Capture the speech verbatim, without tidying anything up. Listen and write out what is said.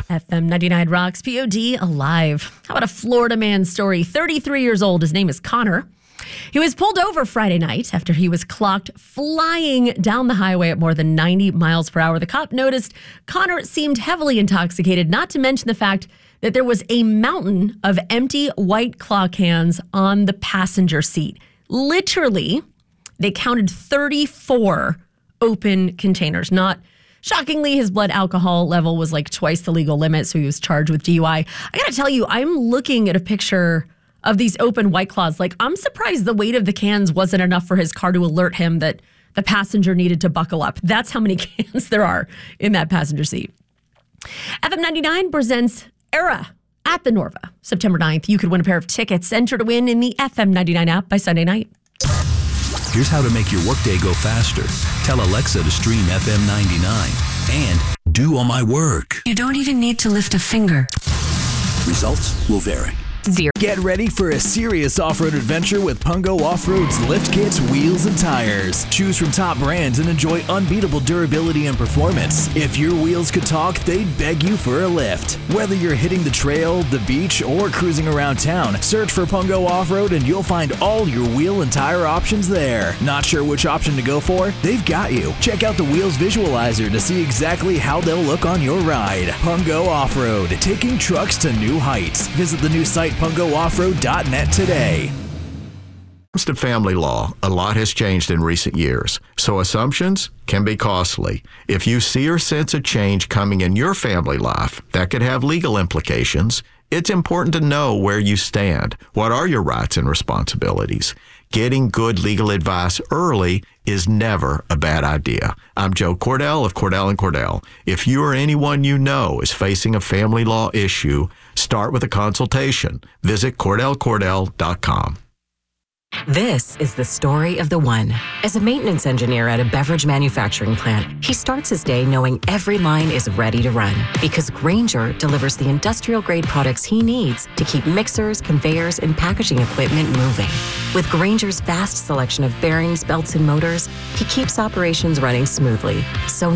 F M ninety-nine rocks, P O D alive. How about a Florida man story? thirty-three years old. His name is Connor. He was pulled over Friday night after he was clocked flying down the highway at more than ninety miles per hour. The cop noticed Connor seemed heavily intoxicated, not to mention the fact that there was a mountain of empty White Claw cans on the passenger seat. Literally, they counted thirty-four open containers. Not shockingly, his blood alcohol level was like twice the legal limit, so he was charged with D U I. I gotta tell you, I'm looking at a picture of these open White Claws. Like, I'm surprised the weight of the cans wasn't enough for his car to alert him that the passenger needed to buckle up. That's how many cans there are in that passenger seat. F M ninety-nine presents Era at the Norva. September ninth, you could win a pair of tickets. Enter to win in the F M ninety-nine app by Sunday night. Here's how to make your workday go faster. Tell Alexa to stream F M ninety-nine and do all my work. You don't even need to lift a finger. Results will vary. Zero. Get ready for a serious off-road adventure with Pungo Off-Road's lift kits, wheels, and tires. Choose from top brands and enjoy unbeatable durability and performance. If your wheels could talk, they'd beg you for a lift. Whether you're hitting the trail, the beach, or cruising around town, search for Pungo Off-Road and you'll find all your wheel and tire options there. Not sure which option to go for? They've got you. Check out the Wheels Visualizer to see exactly how they'll look on your ride. Pungo Off-Road, taking trucks to new heights. Visit the new site pungo off road dot net today. When it comes to family law, a lot has changed in recent years, so assumptions can be costly. If you see or sense a change coming in your family life that could have legal implications, it's important to know where you stand. What are your rights and responsibilities? Getting good legal advice early is never a bad idea. I'm Joe Cordell of Cordell and Cordell. If you or anyone you know is facing a family law issue, start with a consultation. Visit cordell cordell dot com. This is the story of the one. As a maintenance engineer at a beverage manufacturing plant, he starts his day knowing every line is ready to run because Grainger delivers the industrial-grade products he needs to keep mixers, conveyors, and packaging equipment moving. With Grainger's vast selection of bearings, belts, and motors, he keeps operations running smoothly. So